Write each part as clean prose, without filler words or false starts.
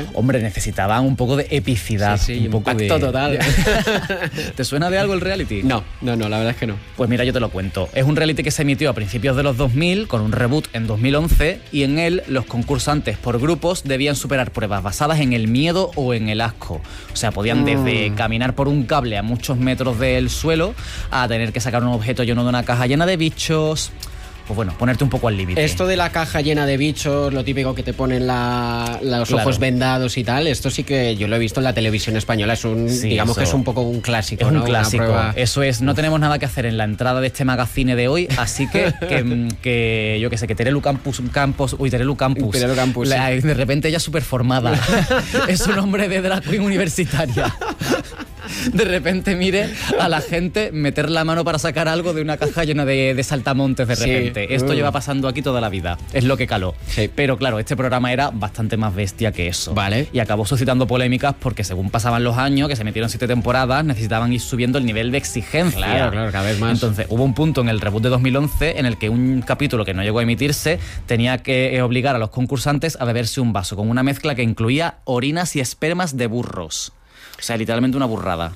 ¿eh? Hombre, necesitaban un poco de epicidad. Sí, un poco impacto total. ¿Te suena de algo el reality? No, la verdad es que no. Pues mira, yo te lo cuento. Es un reality que se emitió a principios de los 2000, con un reboot en 2011, y en él los concursantes por grupos debían superar pruebas basadas en el miedo o en el asco. O sea, podían desde caminar por un cable a muchos metros del suelo a tener que sacar un objeto lleno de una caja llena de bichos. Pues bueno, ponerte un poco al límite. Esto de la caja llena de bichos, lo típico que te ponen los ojos vendados y tal, esto sí que yo lo he visto en la televisión española. Digamos que es un poco un clásico. Es un ¿no? clásico. Eso es, no tenemos nada que hacer en la entrada de este magazine de hoy, así que yo qué sé, que Terelu Campos, de repente ella súper formada. Es un hombre de drag queen universitaria. De repente mire a la gente meter la mano para sacar algo de una caja llena de saltamontes de repente. Sí. Esto lleva pasando aquí toda la vida. Es lo que caló. Sí. Pero claro, este programa era bastante más bestia que eso. Vale. Y acabó suscitando polémicas porque según pasaban los años, que se metieron 7 temporadas, necesitaban ir subiendo el nivel de exigencia. Claro, cada vez más. Entonces hubo un punto en el reboot de 2011 en el que un capítulo que no llegó a emitirse tenía que obligar a los concursantes a beberse un vaso con una mezcla que incluía orinas y espermas de burros. O sea, literalmente una burrada.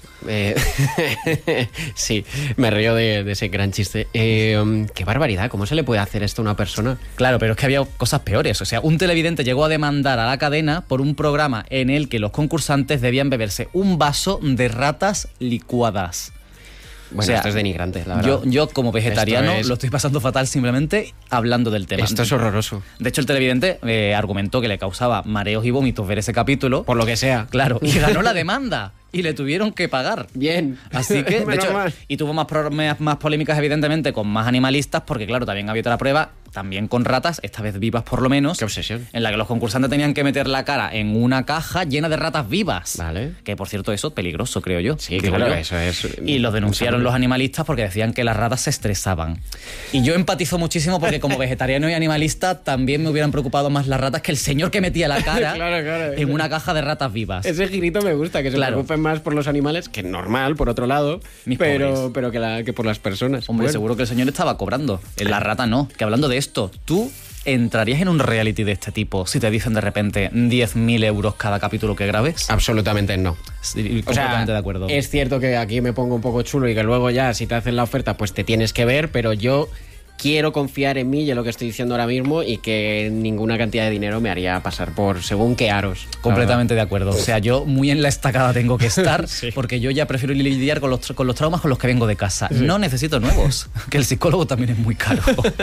Sí, me río de ese gran chiste. Qué barbaridad, ¿cómo se le puede hacer esto a una persona? Claro, pero es que había cosas peores. O sea, un televidente llegó a demandar a la cadena por un programa en el que los concursantes debían beberse un vaso de ratas licuadas. Bueno, o sea, esto es denigrante, la verdad. Yo como vegetariano lo estoy pasando fatal simplemente hablando del tema. Esto es horroroso. De hecho, el televidente argumentó que le causaba mareos y vómitos ver ese capítulo. Por lo que sea. Claro, y ganó la demanda. Y le tuvieron que pagar. Bien. Así que, de hecho, y tuvo más polémicas, evidentemente, con más animalistas, porque, claro, también había otra prueba, también con ratas, esta vez vivas por lo menos. Qué obsesión. En la que los concursantes tenían que meter la cara en una caja llena de ratas vivas. Vale. Que, por cierto, eso es peligroso, creo yo. Sí, claro, eso es. Y los denunciaron los animalistas porque decían que las ratas se estresaban. Y yo empatizo muchísimo porque, como vegetariano y animalista, también me hubieran preocupado más las ratas que el señor que metía la cara claro. en una caja de ratas vivas. Ese girito me gusta, que se preocupen más por los animales, que normal, por otro lado, pero que por las personas. Hombre, seguro que el señor estaba cobrando. En la rata no. Que hablando de esto, ¿tú entrarías en un reality de este tipo si te dicen de repente 10.000 euros cada capítulo que grabes? Absolutamente no. Sí, completamente de acuerdo. Es cierto que aquí me pongo un poco chulo y que luego ya, si te hacen la oferta, pues te tienes que ver, pero yo quiero confiar en mí y en lo que estoy diciendo ahora mismo, y que ninguna cantidad de dinero me haría pasar por según qué aros. Completamente de acuerdo. O sea, yo muy en la estacada tengo que estar, sí, porque yo ya prefiero lidiar con los traumas con los que vengo de casa. Sí. No necesito nuevos, que el psicólogo también es muy caro.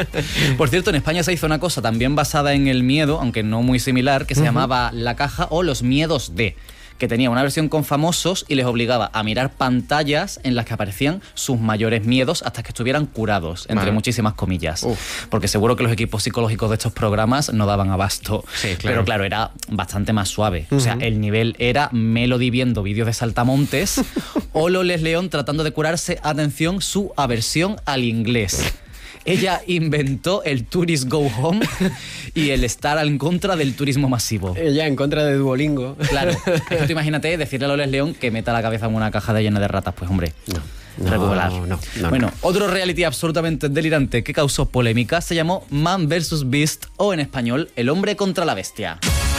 Por cierto, en España se hizo una cosa también basada en el miedo, aunque no muy similar, que se llamaba La Caja o Los Miedos de... que tenía una versión con famosos y les obligaba a mirar pantallas en las que aparecían sus mayores miedos hasta que estuvieran curados, entre muchísimas comillas. Porque seguro que los equipos psicológicos de estos programas no daban abasto. Sí, claro. Pero claro, era bastante más suave. O sea, el nivel era Melody viendo vídeos de saltamontes o Loles León tratando de curarse, atención, su aversión al inglés. Ella inventó el Tourist Go Home y el estar en contra del turismo masivo. Ella en contra de Duolingo. Claro. Es que tú imagínate decirle a Loles León que meta la cabeza en una caja llena de ratas. Pues hombre, regular. No. Bueno, otro reality absolutamente delirante que causó polémica se llamó Man vs. Beast, o en español, El hombre contra la bestia.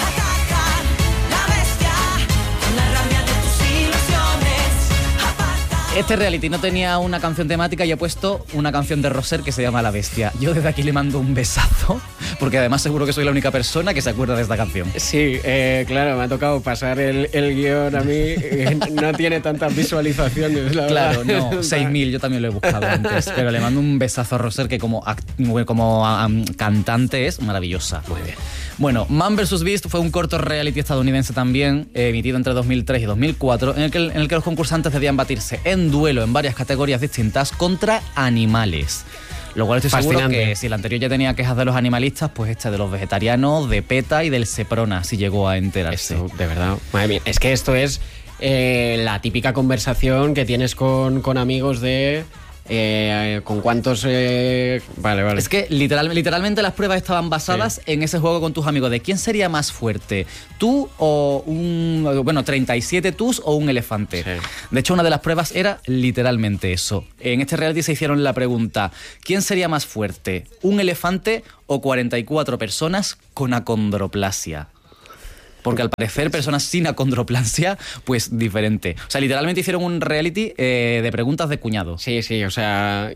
Este reality no tenía una canción temática y he puesto una canción de Roser que se llama La Bestia. Yo desde aquí le mando un besazo, porque además seguro que soy la única persona que se acuerda de esta canción. Sí, claro, me ha tocado pasar el guión a mí. No tiene tantas visualizaciones, la claro, verdad. No, 6.000, yo también lo he buscado antes. Pero le mando un besazo a Roser, que como cantante es maravillosa. Muy bien. Bueno, Man vs. Beast fue un corto reality estadounidense también, emitido entre 2003 y 2004, en el que los concursantes debían batirse en duelo en varias categorías distintas contra animales. Lo cual estoy seguro que si el anterior ya tenía quejas de los animalistas, pues este de los vegetarianos, de PETA y del Seprona, si llegó a enterarse. Esto, de verdad, madre mía, es que esto es la típica conversación que tienes con amigos de... ¿con cuántos? Vale. Es que literalmente las pruebas estaban basadas en ese juego con tus amigos de quién sería más fuerte, tú o 37 tus o un elefante. Sí. De hecho, una de las pruebas era literalmente eso. En este reality se hicieron la pregunta: ¿quién sería más fuerte, un elefante o 44 personas con acondroplasia? Porque al parecer personas sin acondroplasia, pues diferente. O sea, literalmente hicieron un reality de preguntas de cuñado. Sí, o sea,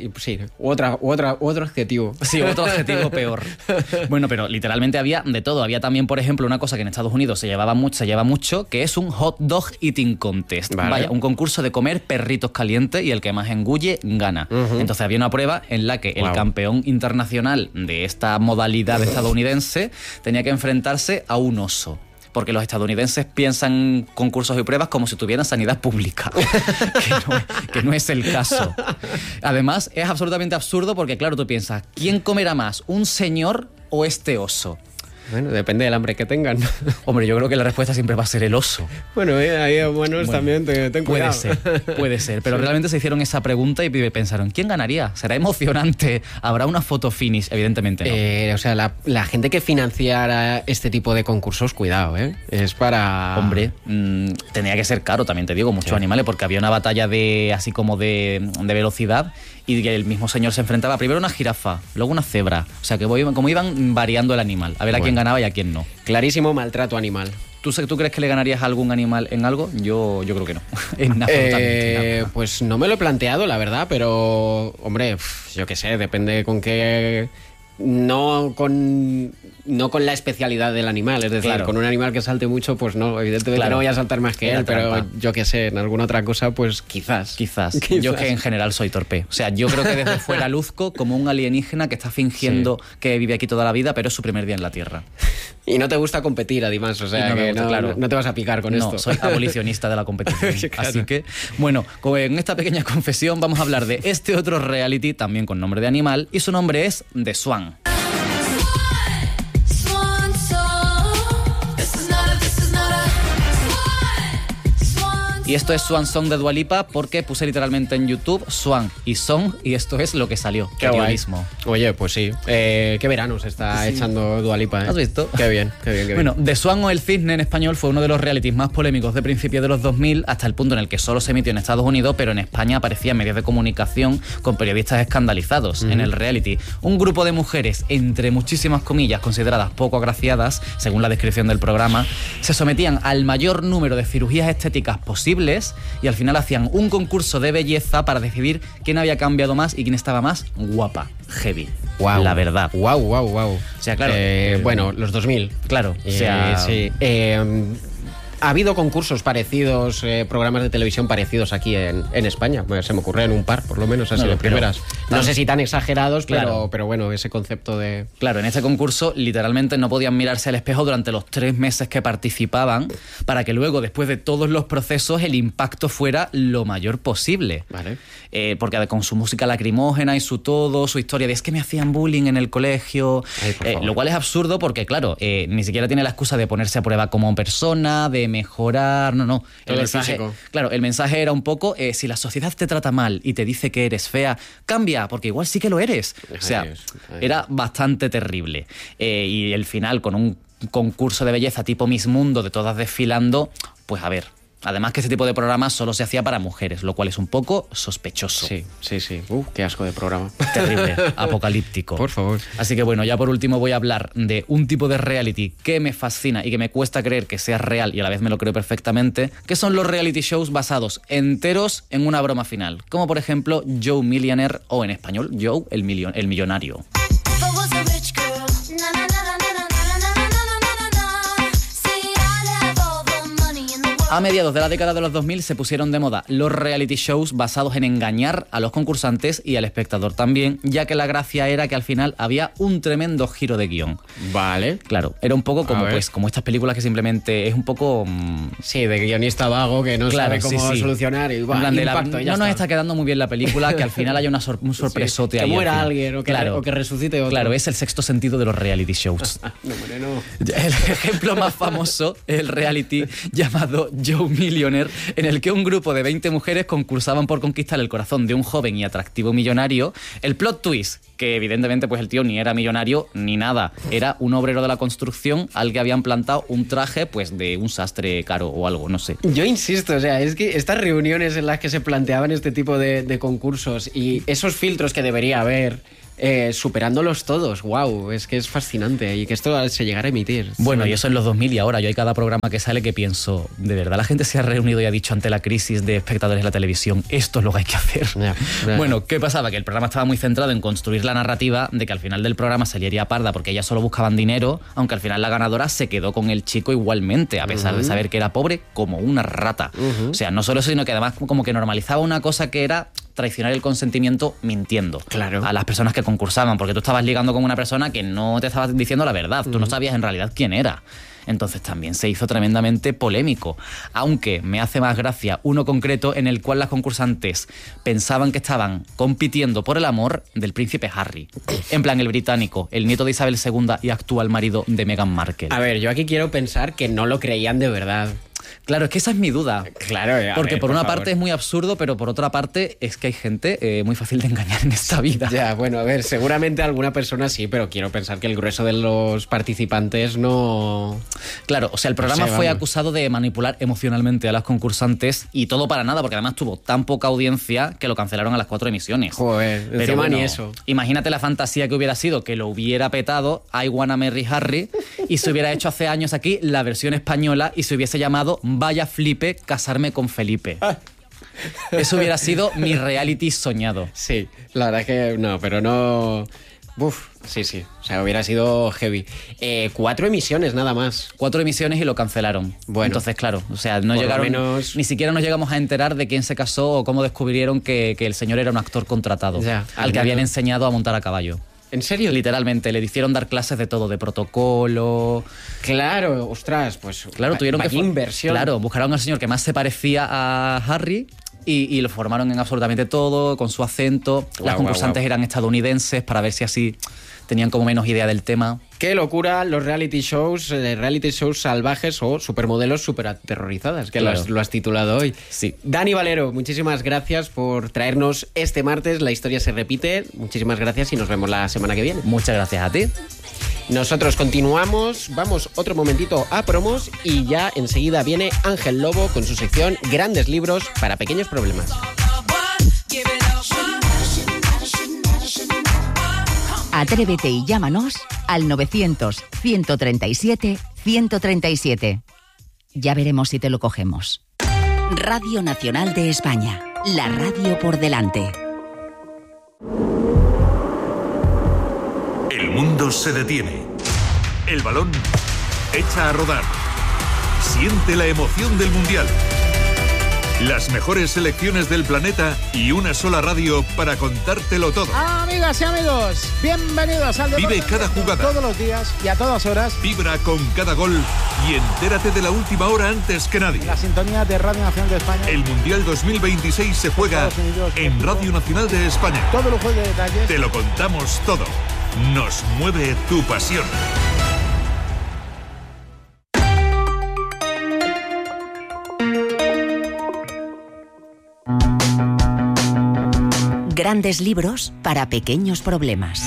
otro adjetivo. Sí, otro adjetivo peor. Bueno, pero literalmente había de todo. Había también, por ejemplo, una cosa que en Estados Unidos se lleva mucho, que es un hot dog eating contest. Vale. Vaya, un concurso de comer perritos calientes y el que más engulle gana. Entonces había una prueba en la que el campeón internacional de esta modalidad estadounidense tenía que enfrentarse a un oso. Porque los estadounidenses piensan concursos y pruebas como si tuvieran sanidad pública, que no es el caso. Además, es absolutamente absurdo porque, claro, tú piensas, ¿quién comerá más, un señor o este oso? Bueno, depende del hambre que tengan. Hombre, yo creo que la respuesta siempre va a ser el oso. Bueno, ahí también ten cuidado. Puede ser. Pero realmente se hicieron esa pregunta y pensaron, ¿quién ganaría? ¿Será emocionante? ¿Habrá una foto finish? Evidentemente no. O sea, la gente que financiara este tipo de concursos, cuidado, ¿eh? Es para... Hombre, tenía que ser caro, también te digo, muchos animales, porque había una batalla así como de velocidad y el mismo señor se enfrentaba primero a una jirafa, luego una cebra. O sea, que como iban variando el animal, a ver a quién ganaba y a quién no. Clarísimo maltrato animal. ¿Tú crees que le ganarías a algún animal en algo? Yo creo que no. En absolutamente nada. Pues no me lo he planteado, la verdad, pero, hombre, yo qué sé, depende con qué... No con la especialidad del animal, es decir, claro, con un animal que salte mucho, pues no, evidentemente no voy a saltar más que él, pero yo qué sé, en alguna otra cosa, pues quizás. Yo que en general soy torpe. O sea, yo creo que desde fuera luzco como un alienígena que está fingiendo que vive aquí toda la vida, pero es su primer día en la Tierra. Y no te gusta competir, además, o sea, no te vas a picar con esto. No, soy abolicionista de la competición. Claro. Así que, bueno, en esta pequeña confesión vamos a hablar de este otro reality, también con nombre de animal, y su nombre es The Swan. Y esto es Swan Song de Dua Lipa porque puse literalmente en YouTube Swan y Song y esto es lo que salió. Qué guaysmo. Oye, pues sí. Qué verano se está echando Dua Lipa, ¿eh? ¿Has visto? Qué bien. Bueno, The Swan o El Cisne en español fue uno de los realities más polémicos de principios de los 2000 hasta el punto en el que solo se emitió en Estados Unidos, pero en España aparecía en medios de comunicación con periodistas escandalizados. En el reality, un grupo de mujeres, entre muchísimas comillas, consideradas poco agraciadas, según la descripción del programa, se sometían al mayor número de cirugías estéticas posibles y al final hacían un concurso de belleza para decidir quién había cambiado más y quién estaba más guapa. Heavy. Wow. La verdad. Wow. O sea, claro. Bueno, los 2000. Claro. O sea, sí. Ha habido concursos parecidos, programas de televisión parecidos aquí en España. Se me ocurren un par, por lo menos, así de primeras. No sé si tan exagerados, claro, pero bueno, ese concepto de... Claro, en este concurso literalmente no podían mirarse al espejo durante los 3 meses que participaban para que luego, después de todos los procesos, el impacto fuera lo mayor posible. Vale. Porque con su música lacrimógena y su historia de es que me hacían bullying en el colegio, lo cual es absurdo porque, claro, ni siquiera tiene la excusa de ponerse a prueba como persona, de mejorar, no. El mensaje era un poco, si la sociedad te trata mal y te dice que eres fea, cambia, porque igual sí que lo eres. O sea, era bastante terrible. Y el final, con un concurso de belleza tipo Miss Mundo, de todas desfilando, pues a ver... Además que este tipo de programas solo se hacía para mujeres, lo cual es un poco sospechoso. Sí. Qué asco de programa. Terrible, apocalíptico. Por favor. Así que bueno, ya por último voy a hablar de un tipo de reality que me fascina y que me cuesta creer que sea real y a la vez me lo creo perfectamente, que son los reality shows basados enteros en una broma final. Como por ejemplo Joe Millionaire o en español Joe el millonario. A mediados de la década de los 2000 se pusieron de moda los reality shows basados en engañar a los concursantes y al espectador también, ya que la gracia era que al final había un tremendo giro de guión. Vale. Claro, era un poco como estas películas que simplemente es un poco... Sí, de guionista vago que no sabe cómo solucionar y impacto, no nos está quedando muy bien la película, que al final haya un sorpresote ahí. Que muera alguien o que resucite otro. Claro, es el sexto sentido de los reality shows. No. El ejemplo más famoso es el reality llamado Joe Millionaire, en el que un grupo de 20 mujeres concursaban por conquistar el corazón de un joven y atractivo millonario. El plot twist, que evidentemente pues el tío ni era millonario ni nada, era un obrero de la construcción al que habían plantado un traje pues de un sastre caro o algo, no sé. Yo insisto, o sea, es que estas reuniones en las que se planteaban este tipo de concursos y esos filtros que debería haber superándolos todos. Wow, es que es fascinante y que esto se llegara a emitir. Bueno, y eso en los 2000 y ahora. Yo hay cada programa que sale que pienso, ¿de verdad la gente se ha reunido y ha dicho ante la crisis de espectadores de la televisión, esto es lo que hay que hacer? Ya. Bueno, ¿qué pasaba? Que el programa estaba muy centrado en construir la narrativa de que al final del programa saliría parda porque ellas solo buscaban dinero, aunque al final la ganadora se quedó con el chico igualmente, a pesar de saber que era pobre como una rata. O sea, no solo eso, sino que además como que normalizaba una cosa que era traicionar el consentimiento mintiendo a las personas que concursaban, porque tú estabas ligando con una persona que no te estaba diciendo la verdad, tú no sabías en realidad quién era. Entonces también se hizo tremendamente polémico, aunque me hace más gracia uno concreto en el cual las concursantes pensaban que estaban compitiendo por el amor del príncipe Harry, en plan el británico, el nieto de Isabel II y actual marido de Meghan Markle. A ver, yo aquí quiero pensar que no lo creían de verdad. Claro, es que esa es mi duda. Claro, porque por una parte es muy absurdo, pero por otra parte es que hay gente muy fácil de engañar en esta vida. Ya, bueno, a ver, seguramente alguna persona sí, pero quiero pensar que el grueso de los participantes no... Claro, o sea, el programa fue acusado de manipular emocionalmente a las concursantes y todo para nada, porque además tuvo tan poca audiencia que lo cancelaron a las 4 emisiones. Joder, pero bueno, ni eso. Imagínate la fantasía que hubiera sido que lo hubiera petado I Wanna Marry Harry y se hubiera hecho hace años aquí la versión española y se hubiese llamado Vaya flipe, casarme con Felipe. Eso hubiera sido mi reality soñado. Sí, la verdad es que no, pero no... Uf, sí. O sea, hubiera sido heavy. 4 emisiones nada más. 4 emisiones y lo cancelaron. Bueno. Entonces, claro, o sea, no llegaron... Menos... Ni siquiera nos llegamos a enterar de quién se casó o cómo descubrieron que el señor era un actor contratado. Ya, al que habían enseñado a montar a caballo. ¿En serio? Literalmente, le hicieron dar clases de todo, de protocolo. Claro, ostras, pues... Claro, tuvieron que... inversión. Claro, buscaron al señor que más se parecía a Harry y lo formaron en absolutamente todo, con su acento. Las concursantes eran estadounidenses para ver si así tenían como menos idea del tema. Qué locura los reality shows salvajes o supermodelos super aterrorizadas, que claro. lo has titulado hoy. Sí. Dani Valero, muchísimas gracias por traernos este martes. La historia se repite. Muchísimas gracias y nos vemos la semana que viene. Muchas gracias a ti. Nosotros continuamos, vamos otro momentito a promos y ya enseguida viene Ángel Lobo con su sección Grandes libros para pequeños problemas. Atrévete y llámanos al 900-137-137. Ya veremos si te lo cogemos. Radio Nacional de España, la radio por delante. El mundo se detiene. El balón echa a rodar. Siente la emoción del Mundial. Las mejores selecciones del planeta y una sola radio para contártelo todo. Amigas y amigos, bienvenidos al Deporte. Vive cada jugada. Todos los días y a todas horas. Vibra con cada gol y entérate de la última hora antes que nadie. La sintonía de Radio Nacional de España. El Mundial 2026 se juega en Radio Nacional de España. Todo lujo de detalles. Te lo contamos todo. Nos mueve tu pasión. Grandes libros para pequeños problemas.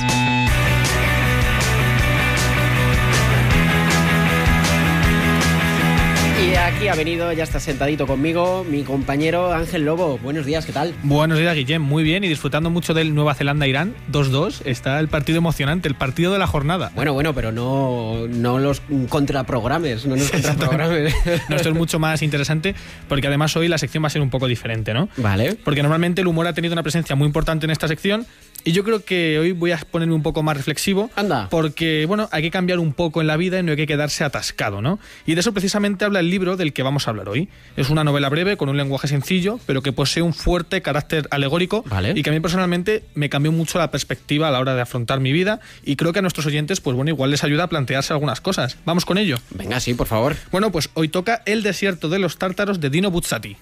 Y aquí ha venido, ya está sentadito conmigo, mi compañero Ángel Lobo. Buenos días, ¿qué tal? Buenos días, Guillem. Muy bien y disfrutando mucho del Nueva Zelanda-Irán 2-2. Está el partido emocionante, el partido de la jornada. Bueno, pero no los contraprogrames, no nos contraprogrames. No, esto es mucho más interesante porque además hoy la sección va a ser un poco diferente, ¿no? Vale. Porque normalmente el humor ha tenido una presencia muy importante en esta sección y yo creo que hoy voy a ponerme un poco más reflexivo. Anda. Porque, bueno, hay que cambiar un poco en la vida y no hay que quedarse atascado, ¿no? Y de eso precisamente habla el libro del que vamos a hablar hoy. Es una novela breve con un lenguaje sencillo, pero que posee un fuerte carácter alegórico. Vale. Y que a mí personalmente me cambió mucho la perspectiva a la hora de afrontar mi vida y creo que a nuestros oyentes, pues bueno, igual les ayuda a plantearse algunas cosas. ¿Vamos con ello? Venga, sí, por favor. Bueno, pues hoy toca El desierto de los tártaros de Dino Buzzati.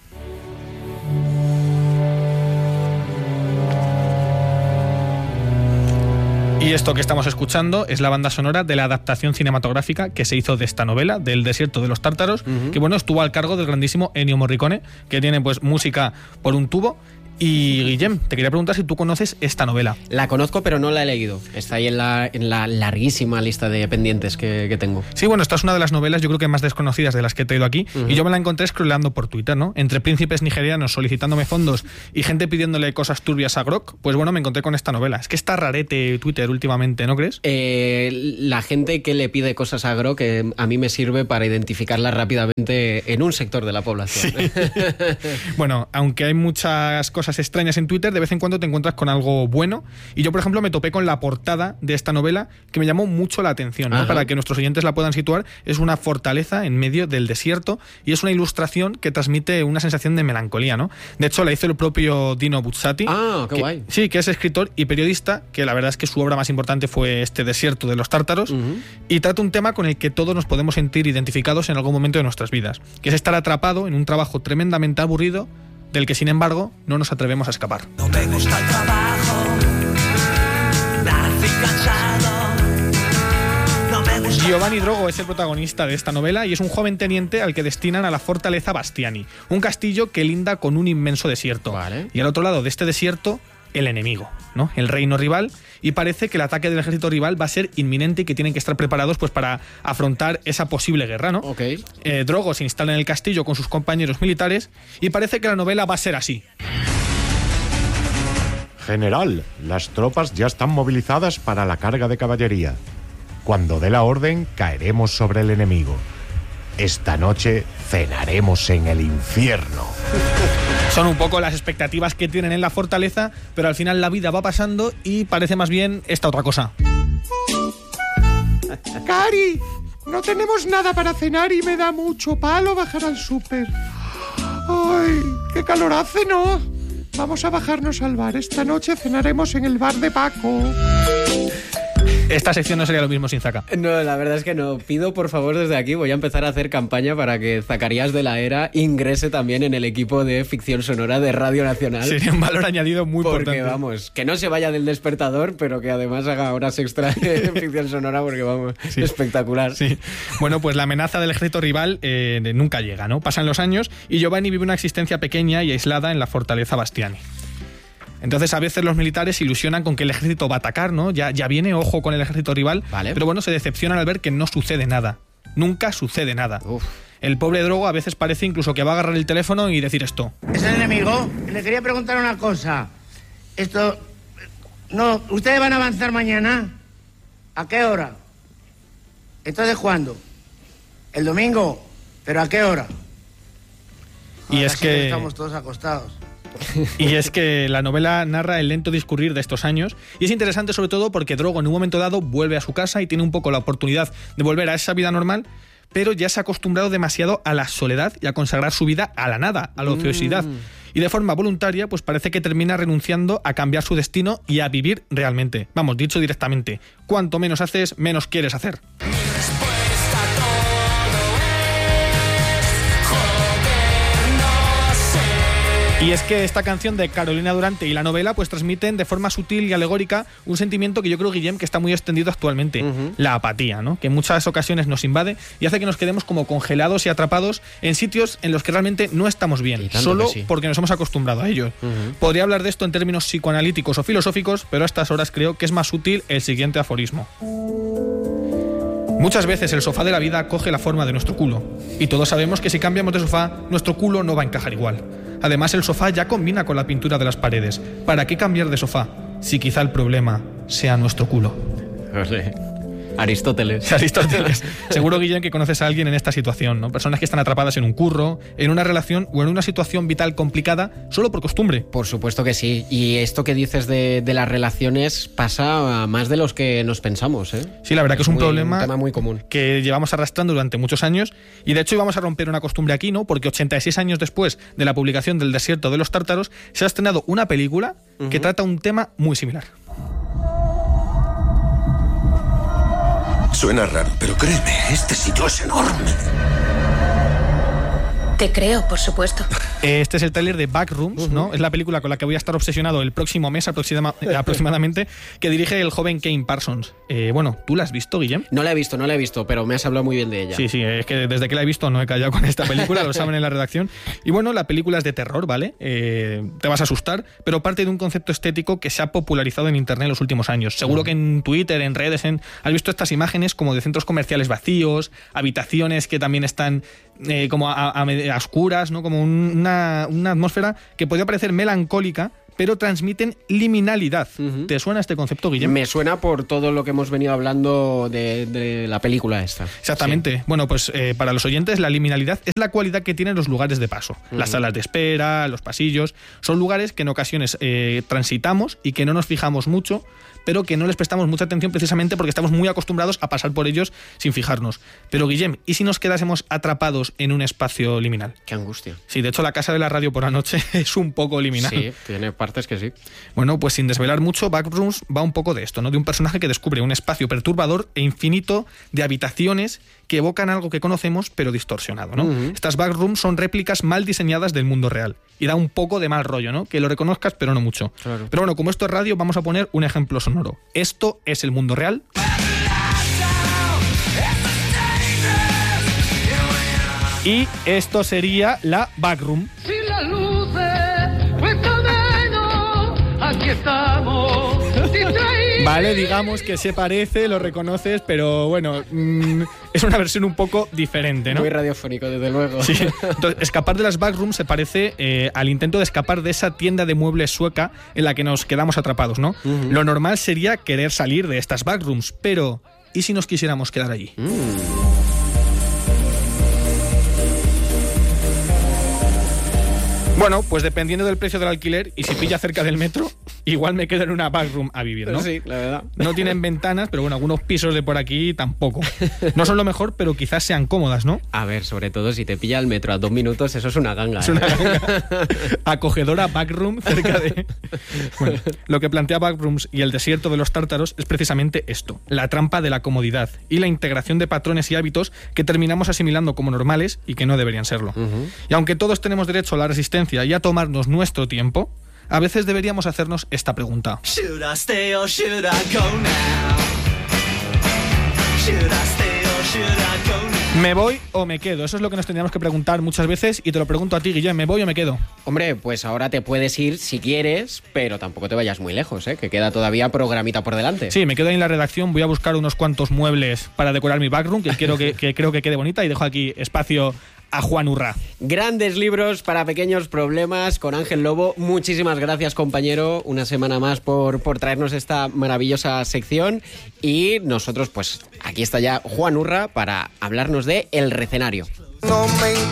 Y esto que estamos escuchando es la banda sonora de la adaptación cinematográfica que se hizo de esta novela, del desierto de los tártaros, que bueno, estuvo al cargo del grandísimo Ennio Morricone, que tiene pues música por un tubo. Y Guillem, te quería preguntar si tú conoces esta novela. La conozco, pero no la he leído. Está ahí en la larguísima lista de pendientes que tengo. Sí, bueno, esta es una de las novelas yo creo que más desconocidas de las que he traído aquí. Y yo me la encontré scrolleando por Twitter, ¿no? Entre príncipes nigerianos solicitándome fondos y gente pidiéndole cosas turbias a Grok, pues bueno, me encontré con esta novela. Es que está rarete Twitter últimamente, ¿no crees? La gente que le pide cosas a Grok a mí me sirve para identificarla rápidamente en un sector de la población. Sí. Bueno, aunque hay muchas cosas extrañas en Twitter, de vez en cuando te encuentras con algo bueno. Y yo, por ejemplo, me topé con la portada de esta novela que me llamó mucho la atención, ¿no? Para que nuestros oyentes la puedan situar. Es una fortaleza en medio del desierto y es una ilustración que transmite una sensación de melancolía, ¿no? De hecho, la hizo el propio Dino Buzzati. Ah, qué guay. Sí, que es escritor y periodista, que la verdad es que su obra más importante fue este Desierto de los Tártaros, y trata un tema con el que todos nos podemos sentir identificados en algún momento de nuestras vidas, que es estar atrapado en un trabajo tremendamente aburrido del que, sin embargo, no nos atrevemos a escapar. No me gusta el trabajo, nací cansado, no me gusta. Giovanni Drogo es el protagonista de esta novela y es un joven teniente al que destinan a la fortaleza Bastiani, un castillo que linda con un inmenso desierto. Vale. Y al otro lado de este desierto, el enemigo, ¿no? El reino rival, y parece que el ataque del ejército rival va a ser inminente y que tienen que estar preparados pues para afrontar esa posible guerra, ¿no? Okay. Drogo se instala en el castillo con sus compañeros militares y parece que la novela va a ser así. General, las tropas ya están movilizadas para la carga de caballería. Cuando dé la orden, caeremos sobre el enemigo. Esta noche cenaremos en el infierno. Son un poco las expectativas que tienen en la fortaleza, pero al final la vida va pasando y parece más bien esta otra cosa. Cari, no tenemos nada para cenar y me da mucho palo bajar al súper. Ay, qué calor hace, ¿no? Vamos a bajarnos al bar. Esta noche cenaremos en el bar de Paco. Esta sección no sería lo mismo sin Zaka. No, la verdad es que no. Pido, por favor, desde aquí, voy a empezar a hacer campaña para que Zacarías de la Era ingrese también en el equipo de ficción sonora de Radio Nacional. Sería un valor añadido muy porque, importante. Vamos, que no se vaya del despertador, pero que además haga horas extra de ficción sonora, porque vamos, sí. Espectacular. Sí. Bueno, pues la amenaza del ejército rival nunca llega, ¿no? Pasan los años y Giovanni vive una existencia pequeña y aislada en la fortaleza Bastiani. Entonces a veces los militares se ilusionan con que el ejército va a atacar, ¿no? Ya viene, ojo con el ejército rival, vale. Pero bueno, se decepcionan al ver que no sucede nada. Nunca sucede nada. Uf. El pobre Drogo a veces parece incluso que va a agarrar el teléfono y decir esto. ¿Es el enemigo? Le quería preguntar una cosa. No, ¿ustedes van a avanzar mañana? ¿A qué hora? ¿Entonces cuándo? ¿El domingo? ¿Pero a qué hora? Y es que estamos todos acostados. Y es que la novela narra el lento discurrir de estos años y es interesante sobre todo porque Drogo en un momento dado vuelve a su casa y tiene un poco la oportunidad de volver a esa vida normal, pero ya se ha acostumbrado demasiado a la soledad y a consagrar su vida a la nada, a la ociosidad. Y de forma voluntaria, pues parece que termina renunciando a cambiar su destino y a vivir realmente. Vamos, dicho directamente, cuanto menos haces, menos quieres hacer. Y es que esta canción de Carolina Durante y la novela pues transmiten de forma sutil y alegórica un sentimiento que yo creo, Guillem, que está muy extendido actualmente, la apatía, ¿no? Que en muchas ocasiones nos invade y hace que nos quedemos como congelados y atrapados en sitios en los que realmente no estamos bien, solo porque nos hemos acostumbrado a ellos. Podría hablar de esto en términos psicoanalíticos o filosóficos, pero a estas horas creo que es más útil el siguiente aforismo. Muchas veces el sofá de la vida coge la forma de nuestro culo, y todos sabemos que si cambiamos de sofá, nuestro culo no va a encajar igual. Además, el sofá ya combina con la pintura de las paredes. ¿Para qué cambiar de sofá si quizá el problema sea nuestro culo? Aristóteles. Seguro, Guillem, que conoces a alguien en esta situación, ¿no? Personas que están atrapadas en un curro, en una relación o en una situación vital complicada solo por costumbre. Por supuesto que sí. Y esto que dices de las relaciones pasa a más de los que nos pensamos, ¿eh? Sí, la verdad que es un problema, un tema muy común que llevamos arrastrando durante muchos años y de hecho íbamos a romper una costumbre aquí, ¿no? Porque 86 años después de la publicación del Desierto de los Tártaros se ha estrenado una película que trata un tema muy similar. Suena raro, pero créeme, este sitio es enorme. Te creo, por supuesto. Este es el tráiler de Backrooms, ¿no? Es la película con la que voy a estar obsesionado el próximo mes aproximadamente, que dirige el joven Kane Parsons. Bueno, ¿tú la has visto, Guillem? No la he visto, pero me has hablado muy bien de ella. Sí, es que desde que la he visto no he callado con esta película, lo saben en la redacción. Y bueno, la película es de terror, ¿vale? Te vas a asustar, pero parte de un concepto estético que se ha popularizado en Internet en los últimos años. Seguro que en Twitter, en redes, has visto estas imágenes como de centros comerciales vacíos, habitaciones que también están como a oscuras, ¿no? Como una atmósfera que podría parecer melancólica, pero transmiten liminalidad. ¿Te suena este concepto, Guillem? Me suena por todo lo que hemos venido hablando de la película esta. Exactamente. Sí. Bueno, pues para los oyentes, la liminalidad es la cualidad que tienen los lugares de paso. Las salas de espera, los pasillos, son lugares que en ocasiones transitamos y que no nos fijamos mucho, pero que no les prestamos mucha atención precisamente porque estamos muy acostumbrados a pasar por ellos sin fijarnos. Pero, Guillem, ¿y si nos quedásemos atrapados en un espacio liminal? Qué angustia. Sí, de hecho la casa de la radio por la noche es un poco liminal. Sí, tiene partes que sí. Bueno, pues sin desvelar mucho, Backrooms va un poco de esto, ¿no? De un personaje que descubre un espacio perturbador e infinito de habitaciones que evocan algo que conocemos, pero distorsionado, ¿no? Estas backrooms son réplicas mal diseñadas del mundo real. Y da un poco de mal rollo, ¿no? Que lo reconozcas, pero no mucho. Claro. Pero bueno, como esto es radio, vamos a poner un ejemplo sonoro. Esto es el mundo real. Y esto sería la backroom. Si la luces, cuesta menos, aquí estamos. Vale, digamos que se parece, lo reconoces, pero bueno, es una versión un poco diferente, ¿no? Muy radiofónico, desde luego. Sí. Entonces, escapar de las backrooms se parece al intento de escapar de esa tienda de muebles sueca en la que nos quedamos atrapados, ¿no? Lo normal sería querer salir de estas backrooms, pero ¿y si nos quisiéramos quedar allí? Bueno, pues dependiendo del precio del alquiler y si pilla cerca del metro, igual me quedo en una backroom a vivir, ¿no? Sí, la verdad. No tienen ventanas, pero bueno, algunos pisos de por aquí tampoco. No son lo mejor, pero quizás sean cómodas, ¿no? A ver, sobre todo si te pilla el metro a 2 minutos, eso es una ganga. Es una ganga. Acogedora backroom cerca de... Bueno, lo que plantea Backrooms y el desierto de los tártaros es precisamente esto, la trampa de la comodidad y la integración de patrones y hábitos que terminamos asimilando como normales y que no deberían serlo. Y aunque todos tenemos derecho a la resistencia y a tomarnos nuestro tiempo, a veces deberíamos hacernos esta pregunta. ¿Me voy o me quedo? Eso es lo que nos tendríamos que preguntar muchas veces y te lo pregunto a ti, Guillem, ¿me voy o me quedo? Hombre, pues ahora te puedes ir si quieres, pero tampoco te vayas muy lejos, ¿eh? Que queda todavía programita por delante. Sí, me quedo ahí en la redacción, voy a buscar unos cuantos muebles para decorar mi backroom, que quiero que creo que quede bonita, y dejo aquí espacio a Juan Urra. Grandes libros para pequeños problemas con Ángel Lobo. Muchísimas gracias, compañero, una semana más por traernos esta maravillosa sección. Y nosotros, pues aquí está ya Juan Urra para hablarnos de El Recenario. No me